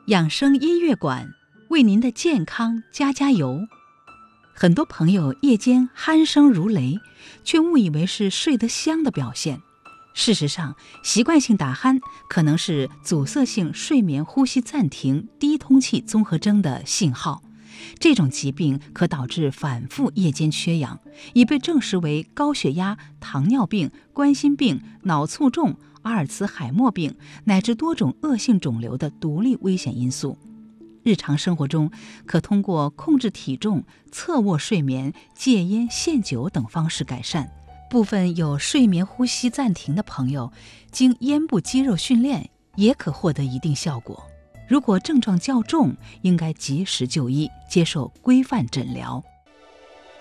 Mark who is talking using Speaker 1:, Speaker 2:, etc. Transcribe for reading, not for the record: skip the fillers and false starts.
Speaker 1: 养生音乐馆为您的健康加油。很多朋友夜间鼾声如雷，却误以为是睡得香的表现。事实上，习惯性打鼾可能是阻塞性睡眠呼吸暂停低通气综合征的信号。这种疾病可导致反复夜间缺氧，已被证实为高血压、糖尿病、冠心病、脑卒中、阿尔茨海默病乃至多种恶性肿瘤的独立危险因素。日常生活中，可通过控制体重、侧卧睡眠、戒烟限酒等方式改善。部分有睡眠呼吸暂停的朋友，经咽部肌肉训练也可获得一定效果。如果症状较重，应该及时就医，接受规范诊疗。